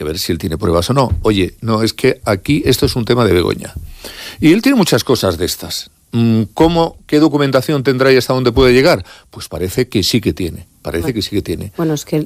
que ver si él tiene pruebas o no. Oye, no, es que aquí esto es un tema de Begoña. Y él tiene muchas cosas de estas. ¿Qué documentación tendrá y hasta dónde puede llegar? Pues parece que sí que tiene. Bueno, es que